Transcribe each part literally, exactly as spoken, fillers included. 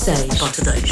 seis ponto dois.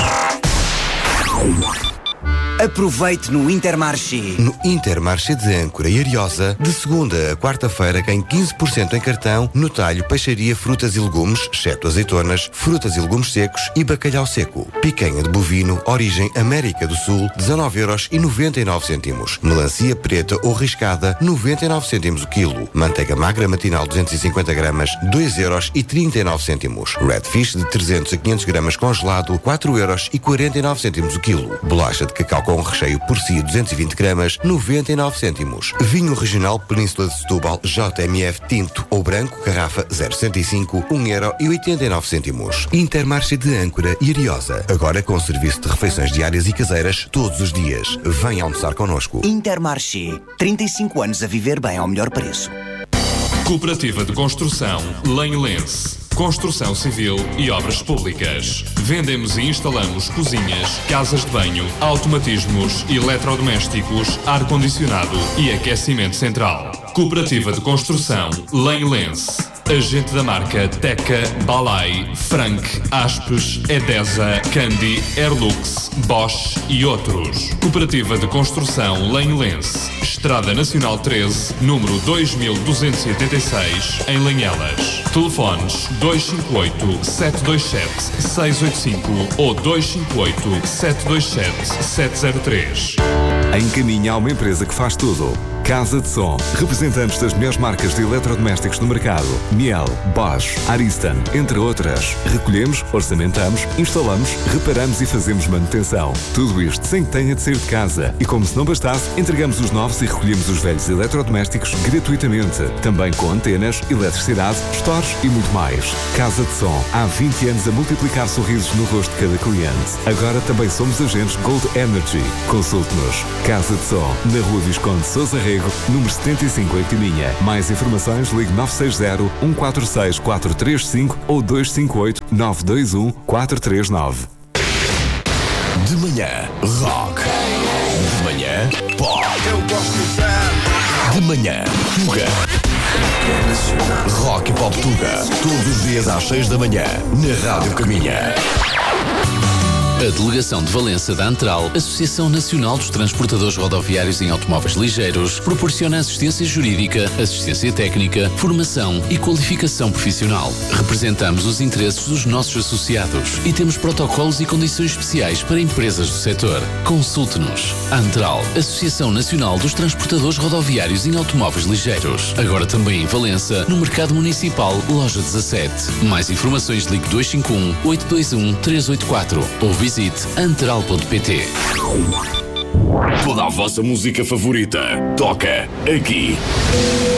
Aproveite no Intermarché. No Intermarché de Âncora e Ariosa, de segunda a quarta-feira, ganhe quinze por cento em cartão no talho, peixaria, frutas e legumes, exceto azeitonas, frutas e legumes secos e bacalhau seco. Picanha de bovino, origem América do Sul, dezanove euros e noventa e nove cêntimos. Melancia preta ou riscada, noventa e nove cêntimos o quilo. Manteiga magra matinal duzentos e cinquenta gramas, dois euros e trinta e nove cêntimos. Redfish de trezentos a quinhentos gramas congelado, quatro euros e quarenta e nove cêntimos o quilo. Bolacha de cacau com recheio por si duzentos e vinte gramas, noventa e nove cêntimos. Vinho regional Península de Setúbal J M F tinto ou branco, garrafa zero sessenta e cinco, um euro e oitenta e nove cêntimos. Intermarché de Âncora e Ariosa, agora com serviço de refeições diárias e caseiras todos os dias. Venha almoçar connosco. Intermarché, trinta e cinco anos a viver bem ao melhor preço. Cooperativa de Construção Lenholense. Construção civil e obras públicas. Vendemos e instalamos cozinhas, casas de banho, automatismos, eletrodomésticos, ar-condicionado e aquecimento central. Cooperativa de Construção Lenholense. Agente da marca Teca, Balay, Frank, Aspes, Edesa, Candy, Airlux, Bosch e outros. Cooperativa de Construção Lenholense. Estrada Nacional treze, número dois mil duzentos e oitenta e seis, em Lanhelas. Telefones dois cinco oito, sete dois sete, seis oito cinco ou dois cinco oito, sete dois sete, sete zero três. Encaminha a uma empresa que faz tudo. Casa de Som. Representantes das melhores marcas de eletrodomésticos no mercado. Miele, Bosch, Ariston, entre outras. Recolhemos, orçamentamos, instalamos, reparamos e fazemos manutenção. Tudo isto sem que tenha de sair de casa. E como se não bastasse, entregamos os novos e recolhemos os velhos eletrodomésticos gratuitamente. Também com antenas, eletricidade, stores e muito mais. Casa de Som. Há vinte anos a multiplicar sorrisos no rosto de cada cliente. Agora também somos agentes Gold Energy. Consulte-nos. Casa de Som. Na Rua Visconde Sousa Rego, número setenta e cinco, em Tininha. Mais informações, ligue nove seis zero, um quatro seis, quatro três cinco ou dois cinco oito, nove dois um, quatro três nove. De manhã, rock. De manhã, pop. Eu gosto de manhã, Tuga. Rock e Pop Tuga. Todos os dias às seis da manhã, na Rádio Caminha. A Delegação de Valença da Antral, Associação Nacional dos Transportadores Rodoviários em Automóveis Ligeiros, proporciona assistência jurídica, assistência técnica, formação e qualificação profissional. Representamos os interesses dos nossos associados e temos protocolos e condições especiais para empresas do setor. Consulte-nos. Antral, Associação Nacional dos Transportadores Rodoviários em Automóveis Ligeiros. Agora também em Valença, no Mercado Municipal, Loja dezassete. Mais informações, ligue dois cinco um, oito dois um, três oito quatro ou visite antral ponto pt. Toda a vossa música favorita toca aqui.